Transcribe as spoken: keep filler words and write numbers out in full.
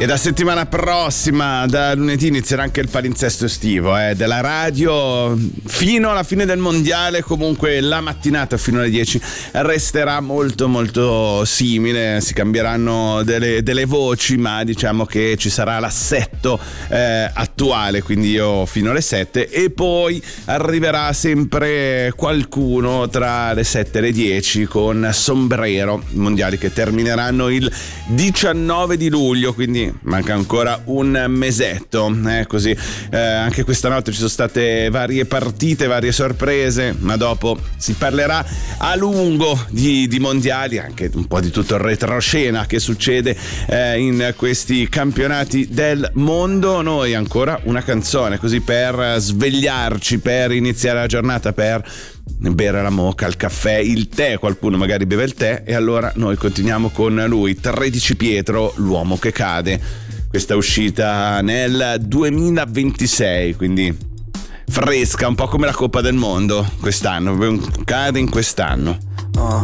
E da settimana prossima, da lunedì, inizierà anche il palinsesto estivo eh, della radio fino alla fine del mondiale. Comunque la mattinata fino alle dieci resterà molto molto simile, si cambieranno delle, delle voci, ma diciamo che ci sarà l'assetto eh, attuale, quindi io fino alle sette e poi arriverà sempre qualcuno tra le sette e le dieci con Sombrero, mondiali che termineranno il diciannove di luglio, quindi manca ancora un mesetto, eh, così eh, anche questa notte ci sono state varie partite, varie sorprese, ma dopo si parlerà a lungo di, di mondiali, anche un po' di tutto il retroscena che succede eh, in questi campionati del mondo. Noi ancora una canzone così per svegliarci, per iniziare la giornata, per bere la moka, il caffè, il tè, qualcuno magari beve il tè, e allora noi continuiamo con lui. tredici Pietro, L'uomo che cade. Questa è uscita nel duemilaventisei, quindi fresca, un po' come la Coppa del Mondo quest'anno, cade in quest'anno.